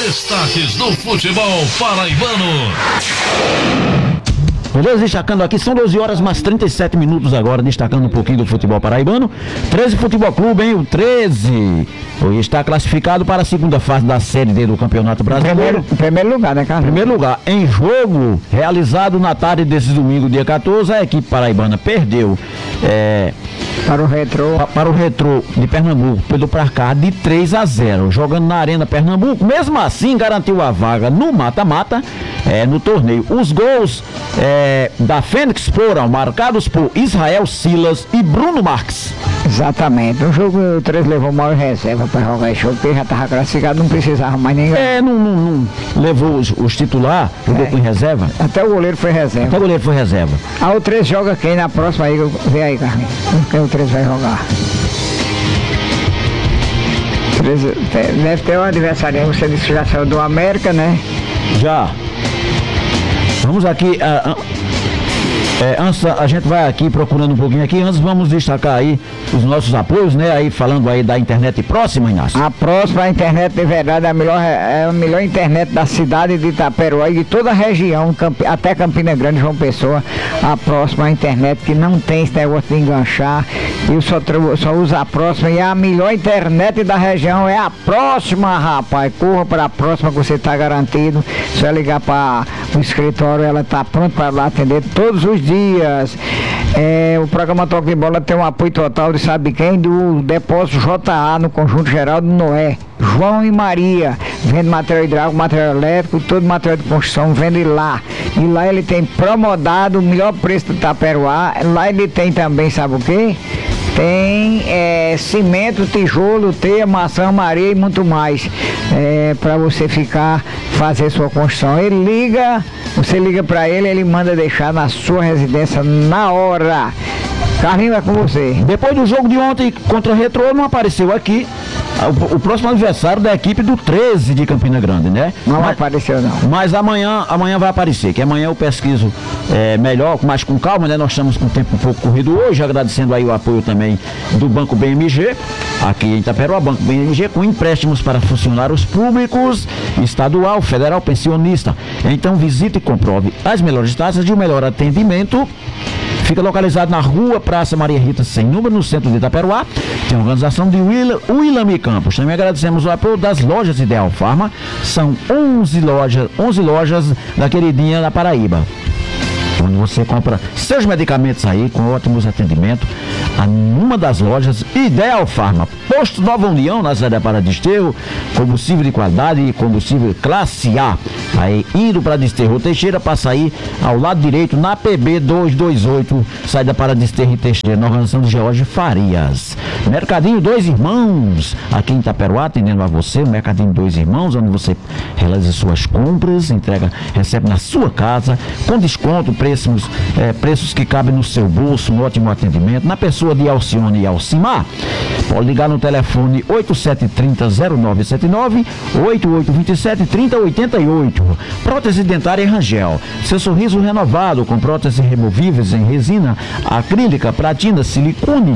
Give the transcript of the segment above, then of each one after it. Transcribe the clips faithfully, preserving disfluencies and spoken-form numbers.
Destaques do futebol paraibano. Beleza, destacando aqui, são doze horas mais trinta e sete minutos agora, destacando um pouquinho do futebol paraibano. treze Futebol Clube, hein? O treze está classificado para a segunda fase da Série D do Campeonato Brasileiro. Primeiro, primeiro lugar, né, Carlos? Primeiro lugar, em jogo realizado na tarde desse domingo, dia quatorze, a equipe paraibana perdeu é, para o Retrô pa, para o Retrô de Pernambuco, pelo pra cá, de três a zero, jogando na Arena Pernambuco. Mesmo assim, garantiu a vaga no mata-mata, é, no torneio. Os gols é, da Fênix foram marcados por Israel Silas e Bruno Marques. Exatamente. O jogo o três levou maior reserva para jogar esse jogo, porque já estava classificado, não precisava mais ninguém. É, não, não, não levou os, os titular, jogou é. com reserva. Até o goleiro foi reserva. Até o goleiro foi reserva. Ah, o três joga quem na próxima aí? Vê aí, Carlinhos. Quem o três vai jogar? O três deve ter um adversário. Você disse que já saiu do América, né? Já. Vamos aqui. Uh, uh, É, antes, a gente vai aqui procurando um pouquinho aqui, antes vamos destacar aí os nossos apoios, né? Aí falando aí da internet próxima, Inácio. A próxima internet de verdade é a melhor, é a melhor internet da cidade de Itaperuá e de toda a região, até Campina Grande, João Pessoa. A próxima internet que não tem esse negócio de enganchar, eu só, só uso a próxima, e a melhor internet da região é a próxima, rapaz. Corra para a próxima que você está garantido. Se você ligar para o escritório, ela está pronta para lá atender todos os dias. dias. É, o programa Toque de Bola tem um apoio total de sabe quem? Do Depósito J A no Conjunto Geraldo Noé. João e Maria, vende material hidráulico, material elétrico, todo material de construção, vende lá. E lá ele tem promodado o melhor preço do Itaperuá. Lá ele tem também, sabe o quê? Tem é, cimento, tijolo, teia, maçã, areia e muito mais. É, para você ficar, fazer sua construção. Ele liga, você liga para ele, ele manda deixar na sua residência na hora. Carlinhos, é com você. Depois do jogo de ontem contra o Retrô, não apareceu aqui o, o próximo adversário da equipe do treze de Campina Grande, né? Não mas, apareceu não. Mas amanhã, amanhã vai aparecer, que amanhã eu pesquiso é, melhor, mais com calma, né? Nós estamos com o tempo um pouco corrido hoje, agradecendo aí o apoio também do Banco B M G, aqui em Itaperuá, Banco B M G, com empréstimos para funcionários públicos, estadual, federal, pensionista. Então visite e comprove as melhores taxas de um melhor atendimento. Fica localizado na rua Praça Maria Rita, sem número, no centro de Itaperuá. Tem a organização de Willamy Campos. Também agradecemos o apoio das lojas Ideal Farma. São onze lojas, onze lojas da queridinha da Paraíba, onde você compra seus medicamentos aí com ótimos atendimentos numa das lojas Ideal Farma. Posto Nova União, na cidade para Desterro, combustível de qualidade e combustível classe A. Aí indo para Desterro Teixeira, passa aí ao lado direito na P B duzentos e vinte e oito, saída para Desterro Teixeira, na organização de George Farias. Mercadinho Dois Irmãos, aqui em Itaperuá, atendendo a você, o Mercadinho Dois Irmãos, onde você realiza suas compras, entrega, recebe na sua casa, com desconto, preços, é, preços que cabem no seu bolso, um ótimo atendimento, na pessoa de Alcione e Alcimar. Pode ligar no telefone oito sete três zero zero nove sete nove, oito oito dois sete, três zero oito oito. Prótese dentária Rangel, seu sorriso renovado com próteses removíveis em resina, acrílica, platina, silicone.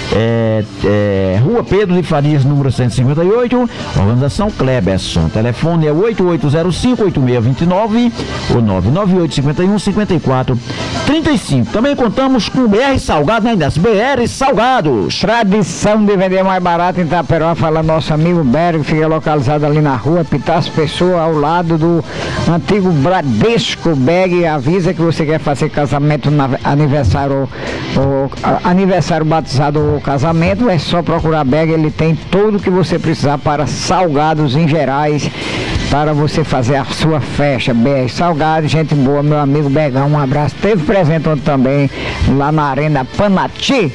É, é, Rua Pedro de Farias, número cento e cinquenta e oito, organização Kleberson. Telefone é oito oito zero cinco, oito seis dois nove ou nove nove oito cinco um, cinco quatro três cinco. Também contamos com B R Salgado, né, das B R Salgados. Tradição de vender mais barato em Itaperuá, fala nosso amigo Berg, fica localizado ali na rua Pitácio Pessoa, ao lado do antigo Bradesco. Berg avisa que você quer fazer casamento, na, aniversário, ou, aniversário batizado ou casamento, é só procurar Berg, ele tem tudo que você precisar para salgados em gerais, para você fazer a sua festa. Berg Salgado, gente boa, meu amigo Bergão, um abraço. Teve presente ontem também lá na Arena Panati.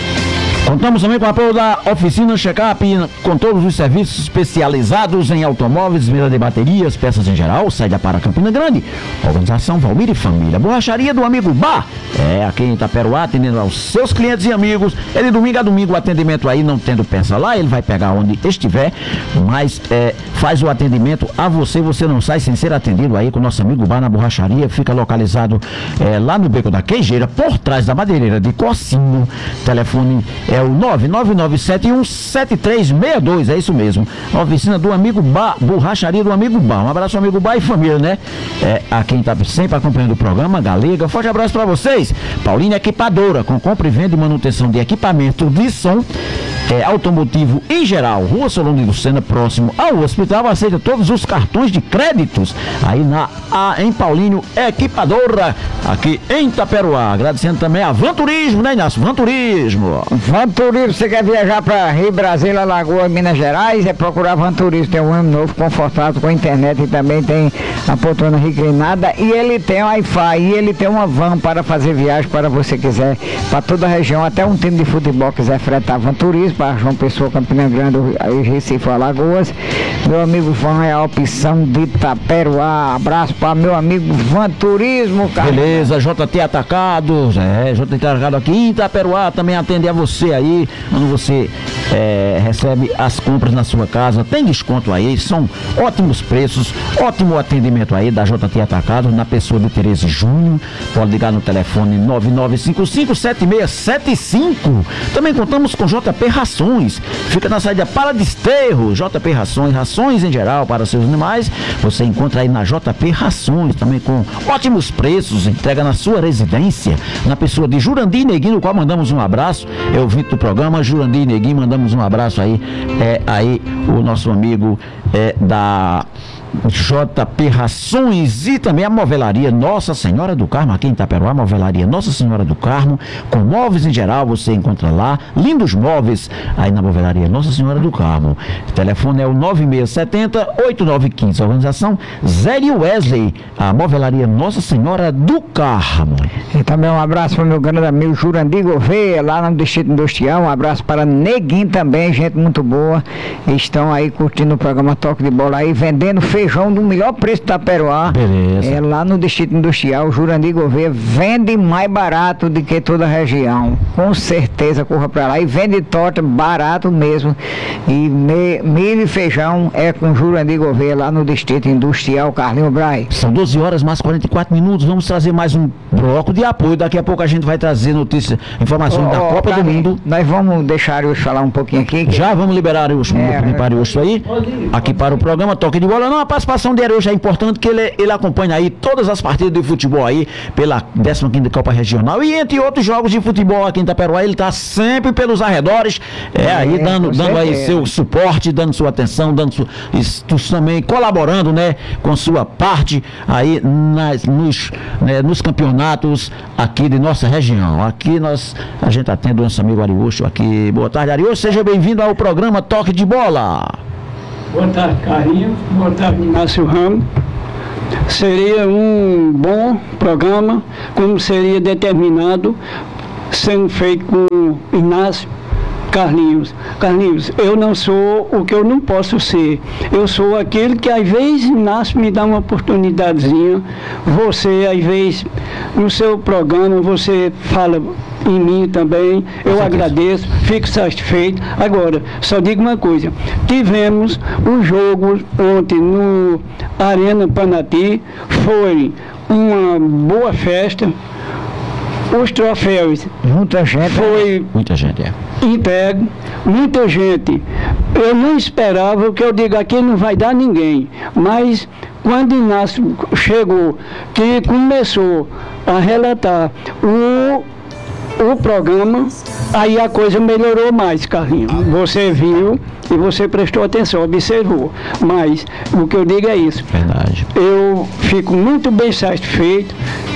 Contamos também com o apoio da Oficina Checkup, com todos os serviços especializados em automóveis, venda de baterias, peças em geral, saída para Campina Grande. Organização Valmir e Família. Borracharia do amigo Bar, é aqui em Itaperuá, atendendo aos seus clientes e amigos. Ele domingo a domingo o atendimento aí, não tendo peça lá, ele vai pegar onde estiver, mas é, faz o atendimento a você, você não sai sem ser atendido aí com o nosso amigo Bar na borracharia. Fica localizado é, lá no Beco da Queijeira, por trás da madeireira de Cocinho. Telefone é o nove nove nove sete um sete três seis dois, é isso mesmo. A oficina do amigo Bar, borracharia do amigo Bar. Um abraço, amigo Bar e família, né? É, a quem tá sempre acompanhando o programa, Galega. Forte abraço para vocês. Paulina Equipadora, com compra e venda e manutenção de equipamento de som é, automotivo em geral. Rua Solano de Lucena, próximo ao hospital, aceita todos os cartões de créditos aí na a, em Paulinho Equipadora, aqui em Itaperuá. Agradecendo também a Van Turismo, né, Inácio? Van Turismo. Van Turismo, você quer viajar para Rio, Brasília, Lagoa, Minas Gerais? É procurar Van Turismo. Tem um ano novo, confortável, com internet, e também tem a poltrona reclinada, e ele tem Wi-Fi, e ele tem uma van para fazer viagem para você quiser, para toda a região, até um time de futebol quiser fretar. Van Turismo para João Pessoa, Campina Grande, Recife, Alagoas. Meu amigo Van é a opção de Itaperuá. Abraço para meu amigo Van Turismo, cara. Beleza, J T Atacados, é, J T Atacado aqui em Itaperuá também atende a você aí, quando você é, recebe as compras na sua casa, tem desconto aí, são ótimos preços, ótimo atendimento aí da J T Atacado, na pessoa de Tereza Júnior. Pode ligar no telefone nove nove cinco cinco sete seis sete cinco. Também contamos com J P Rações, fica na saída para Desterro. J P Rações, rações em geral para seus animais, você encontra aí na J P Rações, também com ótimos preços, entrega na sua residência, na pessoa de Jurandir Neguinho, no qual mandamos um abraço. Eu vim do programa Jurandir Neguinho, mandamos um abraço aí, é, aí o nosso amigo é, da J P Rações, e também a Movelaria Nossa Senhora do Carmo, aqui em Itaperuá. Movelaria Nossa Senhora do Carmo, com móveis em geral, você encontra lá, lindos móveis aí na Movelaria Nossa Senhora do Carmo. O telefone é o nove seis sete zero oito nove um cinco, organização Zé Wesley, a Movelaria Nossa Senhora do Carmo. E também um abraço para o meu grande amigo Jurandir Gouveia, lá no Distrito Industrial. Um abraço para Neguinho também, gente muito boa, estão aí curtindo o programa Toque de Bola aí, vendendo feijão do melhor preço da Itaperuá. Beleza. É lá no Distrito Industrial. Jurandir Gouveia vende mais barato do que toda a região. Com certeza, corra pra lá. E vende torta barato mesmo. E me, milho e feijão é com Jurandir Gouveia lá no Distrito Industrial. Carlinho Braz. São doze horas mais quarenta e quatro minutos. Vamos trazer mais um bloco de apoio. Daqui a pouco a gente vai trazer notícias, informações oh, da oh, Copa do Mundo. Nós vamos deixar eu falar um pouquinho aqui. Que... Já vamos liberar os é, para o aí, aqui para o programa Toque de Bola. Não, a participação dele hoje é importante, que ele, ele acompanha aí todas as partidas de futebol aí pela décima quinta Copa Regional e entre outros jogos de futebol aqui em Itaperuá. Ele está sempre pelos arredores, é, é aí dando, dando aí seu suporte, dando sua atenção, dando su, isso, também colaborando, né, com sua parte aí nas, nos, né, nos campeonatos aqui de nossa região. Aqui nós, a gente atende o nosso amigo Ariúcho aqui. Boa tarde, Ariúcho, seja bem-vindo ao programa Toque de Bola. Boa tarde, Carlinhos. Boa tarde, Inácio Ramos. Seria um bom programa, como seria determinado, sendo feito com Inácio. Carlinhos, Carlinhos, eu não sou o que eu não posso ser. Eu sou aquele que às vezes Inácio me dá uma oportunidadezinha. Você, às vezes, no seu programa, você fala em mim também. Eu agradeço, fico satisfeito. Agora, só digo uma coisa: tivemos um jogo ontem no Arena Panati, foi uma boa festa. Os troféus, muita gente, foi muita gente, é. entregue, muita gente. Eu não esperava, que eu digo aqui não vai dar ninguém, mas quando Inácio chegou, que começou a relatar o, o programa, aí a coisa melhorou mais, Carlinhos. Você viu e você prestou atenção, observou. Mas o que eu digo é isso. Verdade. Eu fico muito bem satisfeito.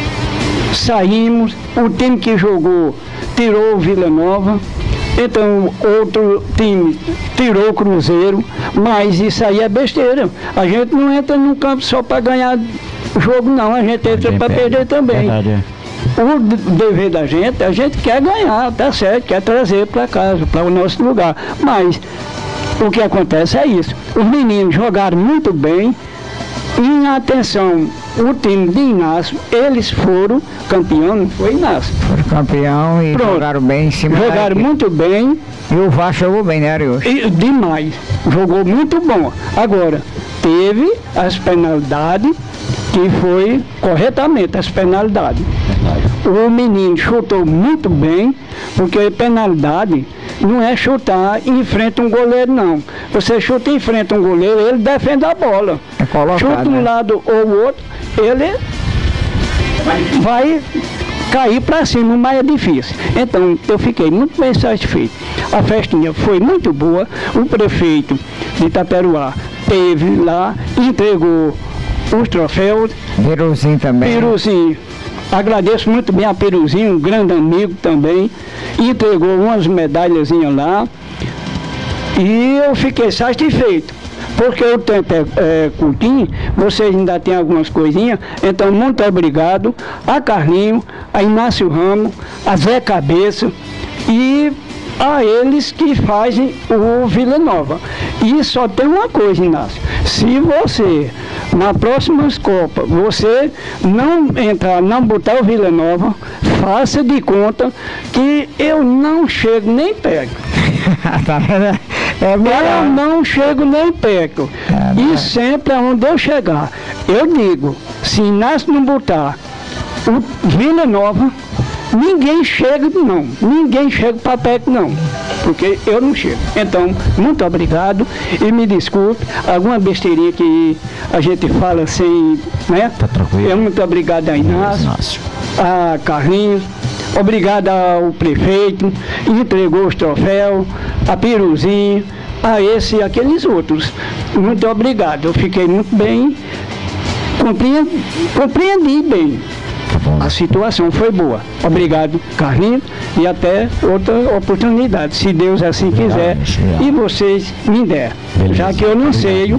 Saímos, o time que jogou tirou o Vila Nova, então outro time tirou o Cruzeiro, mas isso aí é besteira. A gente não entra no campo só para ganhar jogo, não, a gente entra para perder também. Verdade, é. O dever da gente, a gente quer ganhar, tá certo, quer trazer para casa, para o nosso lugar, mas o que acontece é isso. Os meninos jogaram muito bem. E atenção, o time de Inácio, eles foram campeão, não foi Inácio? Foram campeão e Pronto. jogaram bem em cima. Jogaram da... muito bem. E o Vasco jogou bem, né, Arius? E demais. Jogou muito bom. Agora, teve as penalidades, que foi corretamente as penalidades. O menino chutou muito bem, porque penalidade não é chutar em frente a um goleiro, não. Você chuta em frente a um goleiro, ele defende a bola. É colocado, chuta um né? lado ou o outro, ele vai cair para cima, mas é difícil. Então, eu fiquei muito bem satisfeito. A festinha foi muito boa. O prefeito de Itaperuá esteve lá, entregou os troféus. Peruzinho também. Peruzinho, agradeço muito bem a Peruzinho, um grande amigo também, entregou umas medalhazinhas lá e eu fiquei satisfeito, porque o tempo é, é curtinho, vocês ainda tem algumas coisinhas, então muito obrigado a Carlinho, a Inácio Ramos, a Zé Cabeça e a eles que fazem o Vila Nova. E só tem uma coisa, Inácio, se você, na próxima Copa, você não entrar, não botar o Vila Nova, faça de conta que eu não chego nem perto. Tá vendo? É Eu melhor. não chego nem perto. É, E mas- sempre aonde eu chegar, eu digo, se Inácio não botar o Vila Nova, ninguém chega não, ninguém chega para perto não, porque eu não chego. Então, muito obrigado e me desculpe, alguma besteirinha que a gente fala sem, né? Tá tranquilo. Eu muito obrigado a Inácio, Inácio. a Carlinhos, obrigado ao prefeito, entregou os troféus, a Piruzinho, a esse e aqueles outros. Muito obrigado, eu fiquei muito bem, compreendi, compreendi bem. A situação foi boa. Obrigado, Carlinhos, e até outra oportunidade, se Deus assim quiser, obrigado. e vocês me der. Beleza. Já que eu não sei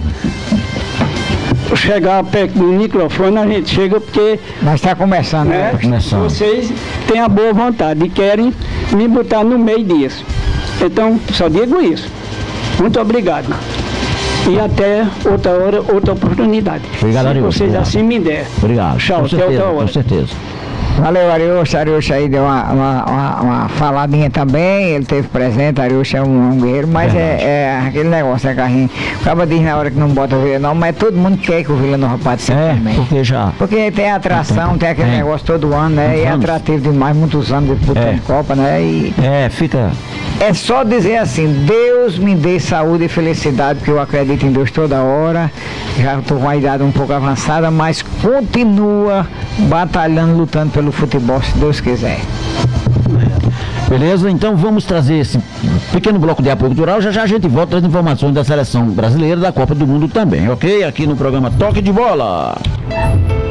chegar perto do microfone, a gente chega porque Mas está começando, né, né? Começando. vocês têm a boa vontade e querem me botar no meio disso. Então, só digo isso. Muito obrigado. E até outra hora, outra oportunidade. Obrigado, se Arius, vocês obrigado. assim me der. Obrigado. Tchau, com até certeza, outra hora. com certeza. Valeu, Arius. Arius aí deu uma, uma, uma, uma faladinha também. Ele teve presente. Arius é um, um guerreiro, mas é, é aquele negócio, né, Carlinhos? Acaba diz na hora que não bota o Vila Nova, mas todo mundo quer que o Vila Nova participe É, também. porque já. Porque tem atração, tem aquele É. negócio todo ano, né? E é Muitos anos. atrativo demais, muitos anos disputando É. Copa, né? E É, fica. é só dizer assim, Deus me dê saúde e felicidade, porque eu acredito em Deus toda hora. Já estou com a idade um pouco avançada, mas continua batalhando, lutando pelo futebol, se Deus quiser. Beleza? Então vamos trazer esse pequeno bloco de apoio cultural. Já já a gente volta às informações da seleção brasileira da Copa do Mundo também, ok? Aqui no programa Toque de Bola.